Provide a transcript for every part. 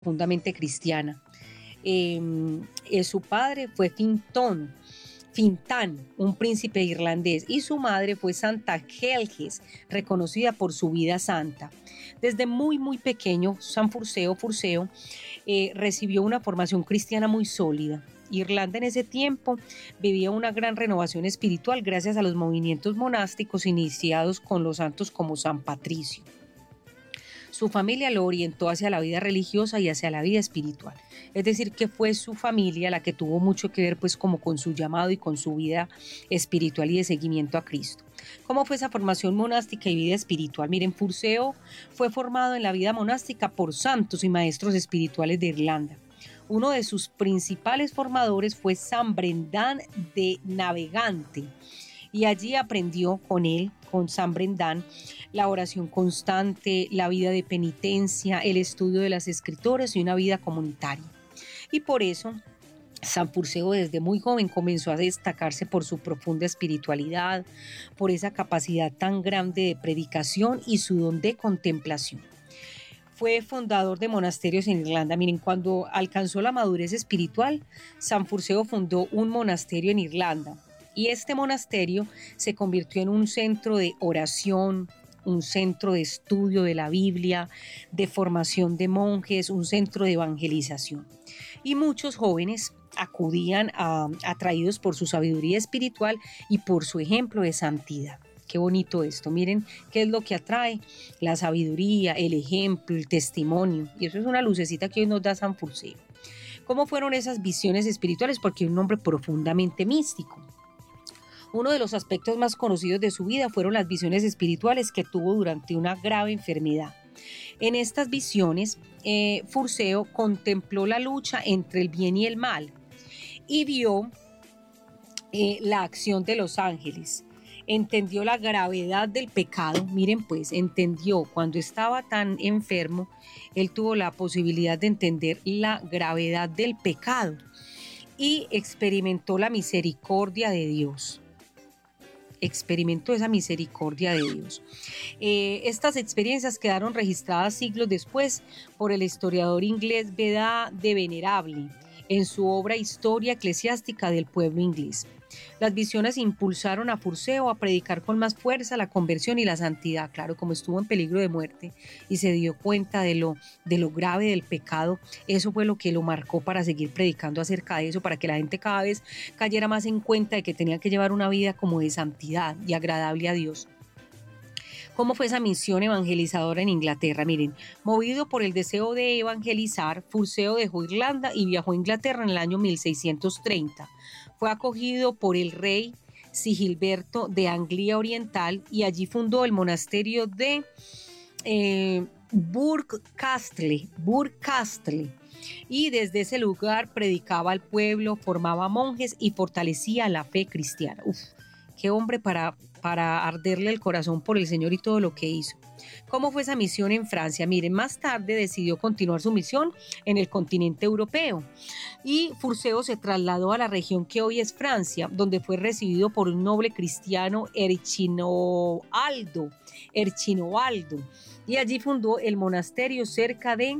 profundamente cristiana. Su padre fue Fintan, un príncipe irlandés, y su madre fue Santa Helges, reconocida por su vida santa. Desde muy pequeño, Furceo recibió una formación cristiana muy sólida. Irlanda en ese tiempo vivía una gran renovación espiritual gracias a los movimientos monásticos iniciados con los santos como San Patricio. Su familia lo orientó hacia la vida religiosa y hacia la vida espiritual. Es decir, que fue su familia la que tuvo mucho que ver pues como con su llamado y con su vida espiritual y de seguimiento a Cristo. ¿Cómo fue esa formación monástica y vida espiritual? Miren, Furceo fue formado en la vida monástica por santos y maestros espirituales de Irlanda. Uno de sus principales formadores fue San Brendan de Navegante, y allí aprendió con San Brendan, la oración constante, la vida de penitencia, el estudio de las escrituras y una vida comunitaria. Y por eso San Furceo desde muy joven comenzó a destacarse por su profunda espiritualidad, por esa capacidad tan grande de predicación y su don de contemplación. Fue fundador de monasterios en Irlanda. Miren, cuando alcanzó la madurez espiritual, San Furceo fundó un monasterio en Irlanda. Y este monasterio se convirtió en un centro de oración, un centro de estudio de la Biblia, de formación de monjes, un centro de evangelización. Y muchos jóvenes acudían atraídos por su sabiduría espiritual y por su ejemplo de santidad. Qué bonito esto, miren qué es lo que atrae: la sabiduría, el ejemplo, el testimonio. Y eso es una lucecita que hoy nos da San Furceo. ¿Cómo fueron esas visiones espirituales? Porque es un hombre profundamente místico. Uno de los aspectos más conocidos de su vida fueron las visiones espirituales que tuvo durante una grave enfermedad. En estas visiones, Furceo contempló la lucha entre el bien y el mal y vio la acción de los ángeles. Entendió la gravedad del pecado. Miren pues, entendió cuando estaba tan enfermo, él tuvo la posibilidad de entender la gravedad del pecado y experimentó la misericordia de Dios. Experimentó esa misericordia de Dios. Estas experiencias quedaron registradas siglos después por el historiador inglés Beda de Venerable en su obra Historia Eclesiástica del Pueblo Inglés. Las visiones impulsaron a Furceo a predicar con más fuerza la conversión y la santidad. Claro, como estuvo en peligro de muerte y se dio cuenta de lo grave del pecado, eso fue lo que lo marcó para seguir predicando acerca de eso, para que la gente cada vez cayera más en cuenta de que tenía que llevar una vida como de santidad y agradable a Dios. ¿Cómo fue esa misión evangelizadora en Inglaterra? Miren, movido por el deseo de evangelizar, Furceo dejó Irlanda y viajó a Inglaterra en el año 1630. Fue acogido por el rey Sigilberto de Anglia Oriental y allí fundó el monasterio de Burghcastle. Y desde ese lugar predicaba al pueblo, formaba monjes y fortalecía la fe cristiana. Uf, qué hombre para arderle el corazón por el Señor y todo lo que hizo. ¿Cómo fue esa misión en Francia? Miren, más tarde decidió continuar su misión en el continente europeo y Furceo se trasladó a la región que hoy es Francia, donde fue recibido por un noble cristiano, Erchinoaldo, y allí fundó el monasterio cerca de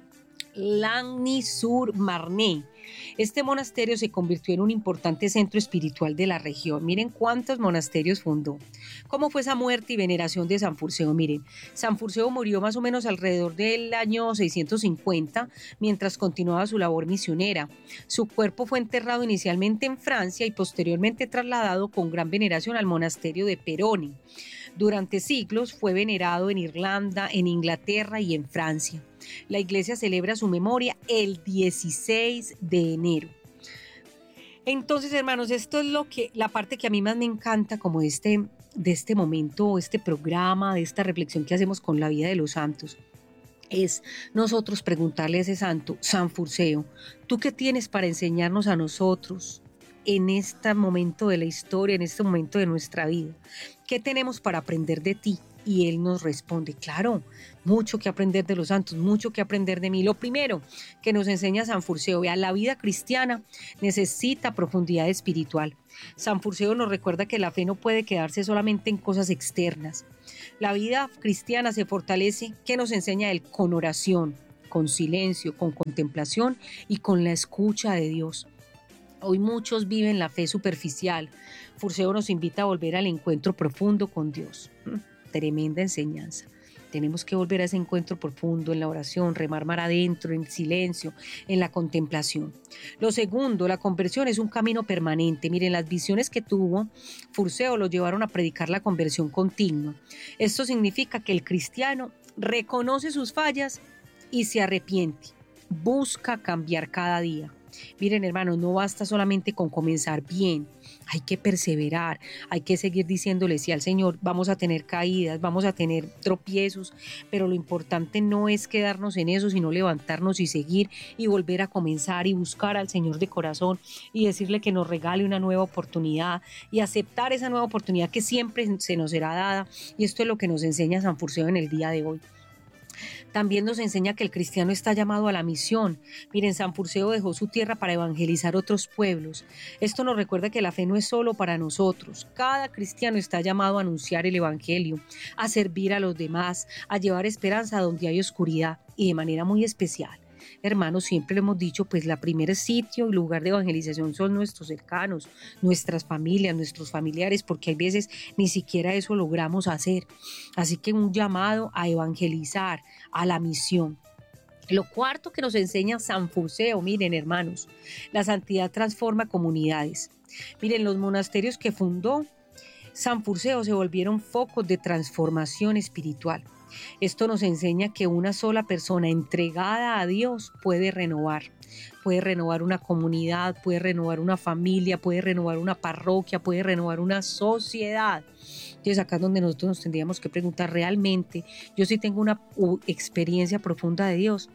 Lagny-sur-Marne. Este monasterio se convirtió en un importante centro espiritual de la región. Miren cuántos monasterios fundó. ¿Cómo fue esa muerte y veneración de San Furceo? Miren, San Furceo murió más o menos alrededor del año 650 mientras continuaba su labor misionera. Su cuerpo fue enterrado inicialmente en Francia y posteriormente trasladado con gran veneración al monasterio de Perone. Durante siglos fue venerado en Irlanda, en Inglaterra y en Francia. La iglesia celebra su memoria el 16 de enero. Entonces, hermanos, esto es la parte que a mí más me encanta como de este momento, este programa, de esta reflexión que hacemos con la vida de los santos. Es nosotros preguntarle a ese santo, San Furceo, ¿tú qué tienes para enseñarnos a nosotros en este momento de la historia, en este momento de nuestra vida? ¿Qué tenemos para aprender de ti? Y él nos responde, claro, mucho que aprender de los santos, mucho que aprender de mí. Lo primero que nos enseña San Furceo, vea, la vida cristiana necesita profundidad espiritual. San Furceo nos recuerda que la fe no puede quedarse solamente en cosas externas. La vida cristiana se fortalece, ¿qué nos enseña él? Con oración, con silencio, con contemplación y con la escucha de Dios. Hoy muchos viven la fe superficial. Furceo nos invita a volver al encuentro profundo con Dios. Tremenda enseñanza. Tenemos que volver a ese encuentro profundo en la oración, remar mar adentro, en silencio, en la contemplación. Lo segundo, la conversión es un camino permanente. Miren, las visiones que tuvo Furceo lo llevaron a predicar la conversión continua. Esto significa que el cristiano reconoce sus fallas y se arrepiente. Busca cambiar cada día. Miren, hermanos, no basta solamente con comenzar bien, hay que perseverar, hay que seguir diciéndole sí al Señor. Vamos a tener caídas, vamos a tener tropiezos, pero lo importante no es quedarnos en eso, sino levantarnos y seguir y volver a comenzar y buscar al Señor de corazón y decirle que nos regale una nueva oportunidad y aceptar esa nueva oportunidad que siempre se nos será dada. Y esto es lo que nos enseña San Furceo en el día de hoy. También nos enseña que el cristiano está llamado a la misión. Miren, San Furceo dejó su tierra para evangelizar otros pueblos. Esto nos recuerda que la fe no es solo para nosotros. Cada cristiano está llamado a anunciar el evangelio, a servir a los demás, a llevar esperanza donde hay oscuridad y de manera muy especial. Hermanos, siempre lo hemos dicho, pues la primer sitio y lugar de evangelización son nuestros cercanos, nuestras familias, nuestros familiares, porque hay veces ni siquiera eso logramos hacer. Así que un llamado a evangelizar, a la misión. Lo cuarto que nos enseña San Furceo, miren hermanos, la santidad transforma comunidades. Miren, los monasterios que fundó San Furceo se volvieron focos de transformación espiritual. Esto nos enseña que una sola persona entregada a Dios puede renovar una comunidad, puede renovar una familia, puede renovar una parroquia, puede renovar una sociedad. Entonces acá es donde nosotros nos tendríamos que preguntar realmente, yo sí tengo una experiencia profunda de Dios,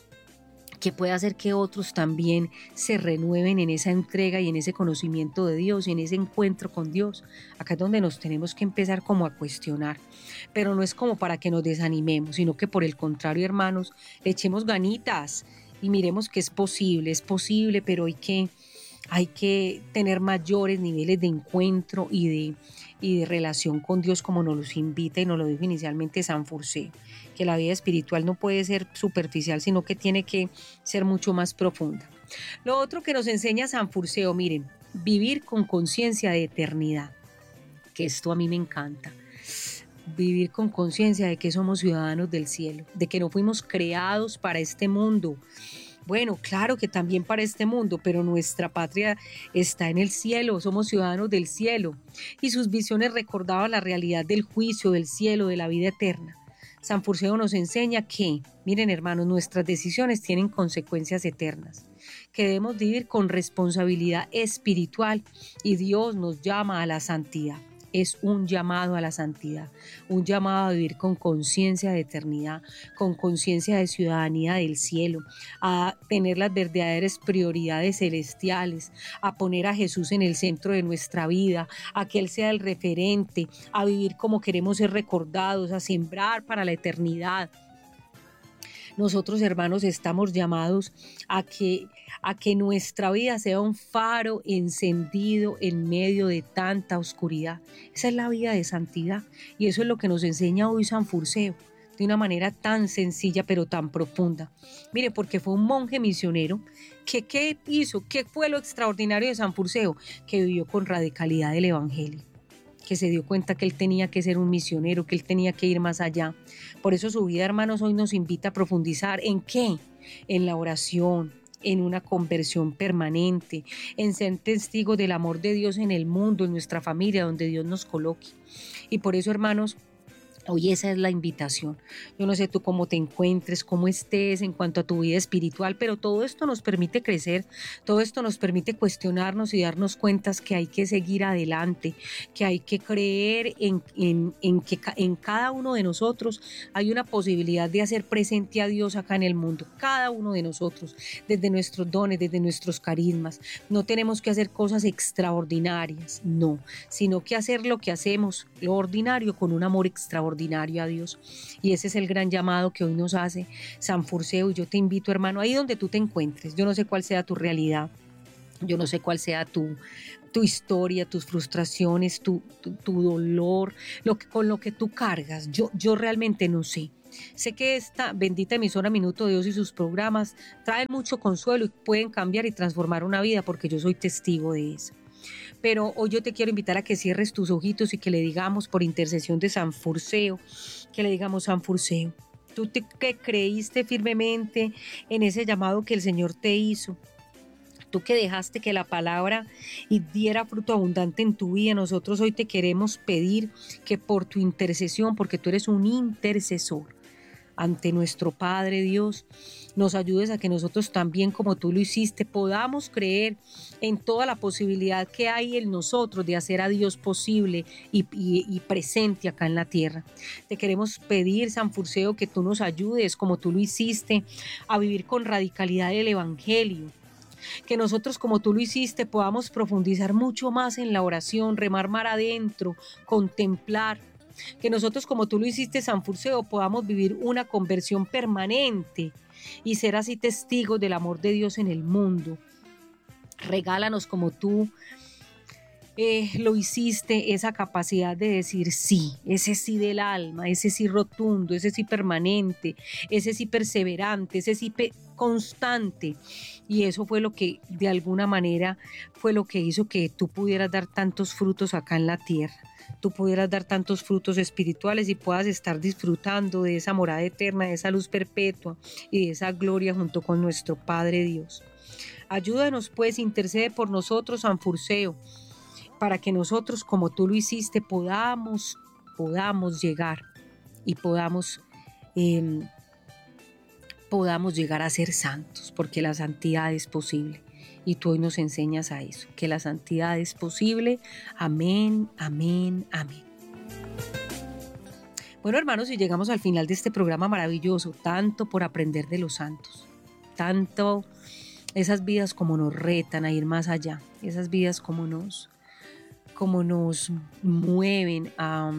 que puede hacer que otros también se renueven en esa entrega y en ese conocimiento de Dios y en ese encuentro con Dios. Acá es donde nos tenemos que empezar como a cuestionar, pero no es como para que nos desanimemos, sino que por el contrario, hermanos, le echemos ganitas y miremos que es posible, pero hay que tener mayores niveles de encuentro y de relación con Dios, como nos los invita y nos lo dijo inicialmente San Furceo, que la vida espiritual no puede ser superficial, sino que tiene que ser mucho más profunda. Lo otro que nos enseña San Furceo, miren, vivir con conciencia de eternidad, que esto a mí me encanta. Vivir con conciencia de que somos ciudadanos del cielo, de que no fuimos creados para este mundo. Bueno, claro que también para este mundo, pero nuestra patria está en el cielo, somos ciudadanos del cielo. Y sus visiones recordaban la realidad del juicio, del cielo, de la vida eterna. San Furceo nos enseña que, miren hermanos, nuestras decisiones tienen consecuencias eternas, que debemos vivir con responsabilidad espiritual y Dios nos llama a la santidad. Es un llamado a la santidad, un llamado a vivir con conciencia de eternidad, con conciencia de ciudadanía del cielo, a tener las verdaderas prioridades celestiales, a poner a Jesús en el centro de nuestra vida, a que Él sea el referente, a vivir como queremos ser recordados, a sembrar para la eternidad. Nosotros, hermanos, estamos llamados a que nuestra vida sea un faro encendido en medio de tanta oscuridad. Esa es la vida de santidad y eso es lo que nos enseña hoy San Furceo, de una manera tan sencilla pero tan profunda. Mire, porque fue un monje misionero que ¿qué hizo? ¿Qué fue lo extraordinario de San Furceo? Que vivió con radicalidad el evangelio, que se dio cuenta que él tenía que ser un misionero, que él tenía que ir más allá. Por eso su vida, hermanos, hoy nos invita a profundizar. ¿En qué? En la oración, en una conversión permanente, en ser testigos del amor de Dios en el mundo, en nuestra familia, donde Dios nos coloque. Y por eso, hermanos, hoy esa es la invitación. Yo no sé tú cómo te encuentres, cómo estés en cuanto a tu vida espiritual, pero todo esto nos permite crecer, todo esto nos permite cuestionarnos y darnos cuenta que hay que seguir adelante, que hay que creer en que en cada uno de nosotros hay una posibilidad de hacer presente a Dios acá en el mundo, cada uno de nosotros, desde nuestros dones, desde nuestros carismas. No tenemos que hacer cosas extraordinarias, no, sino que hacer lo que hacemos, lo ordinario, con un amor extraordinario a Dios. Y ese es el gran llamado que hoy nos hace San Furceo. Y yo te invito, hermano, ahí donde tú te encuentres. Yo no sé cuál sea tu realidad, yo no sé cuál sea tu historia, tus frustraciones, tu dolor, con lo que tú cargas. Yo realmente no sé. Sé que esta bendita emisora Minuto de Dios y sus programas traen mucho consuelo y pueden cambiar y transformar una vida, porque yo soy testigo de eso. Pero hoy yo te quiero invitar a que cierres tus ojitos y que le digamos por intercesión de San Furceo, que le digamos: San Furceo, que creíste firmemente en ese llamado que el Señor te hizo, tú que dejaste que la palabra y diera fruto abundante en tu vida, nosotros hoy te queremos pedir que por tu intercesión, porque tú eres un intercesor ante nuestro Padre Dios, nos ayudes a que nosotros también, como tú lo hiciste, podamos creer en toda la posibilidad que hay en nosotros de hacer a Dios posible y presente acá en la tierra. Te queremos pedir, San Furceo, que tú nos ayudes, como tú lo hiciste, a vivir con radicalidad el Evangelio. Que nosotros, como tú lo hiciste, podamos profundizar mucho más en la oración, remar mar adentro, contemplar. Que nosotros, como tú lo hiciste, San Furceo, podamos vivir una conversión permanente y ser así testigos del amor de Dios en el mundo. Regálanos, como tú lo hiciste, esa capacidad de decir sí, ese sí del alma, ese sí rotundo, ese sí permanente, ese sí perseverante, ese sí constante. Y eso fue lo que de alguna manera fue lo que hizo que tú pudieras dar tantos frutos acá en la tierra, tú pudieras dar tantos frutos espirituales y puedas estar disfrutando de esa morada eterna, de esa luz perpetua y de esa gloria junto con nuestro Padre Dios. Ayúdanos pues, intercede por nosotros, San Furceo, para que nosotros, como tú lo hiciste, podamos llegar y podamos llegar a ser santos, porque la santidad es posible. Y tú hoy nos enseñas a eso, que la santidad es posible. Amén, amén, amén. Bueno, hermanos, y llegamos al final de este programa maravilloso, tanto por aprender de los santos, tanto esas vidas como nos retan a ir más allá, esas vidas como nos mueven a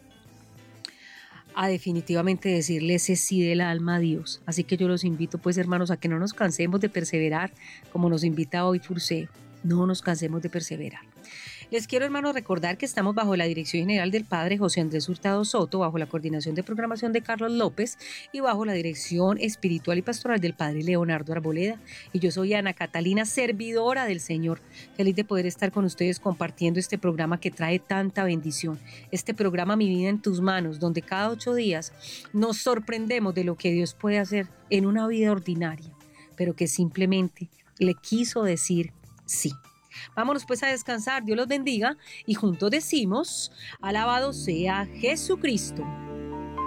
definitivamente decirle ese sí del alma a Dios. Así que yo los invito, pues, hermanos, a que no nos cansemos de perseverar, como nos invita hoy Furceo. No nos cansemos de perseverar. Les quiero, hermanos, recordar que estamos bajo la dirección general del Padre José Andrés Hurtado Soto, bajo la coordinación de programación de Carlos López y bajo la dirección espiritual y pastoral del Padre Leonardo Arboleda. Y yo soy Ana Catalina, servidora del Señor. Feliz de poder estar con ustedes compartiendo este programa que trae tanta bendición. Este programa Mi Vida en Tus Manos, donde cada 8 días nos sorprendemos de lo que Dios puede hacer en una vida ordinaria, pero que simplemente le quiso decir sí. Vámonos pues a descansar, Dios los bendiga y juntos decimos: alabado sea Jesucristo.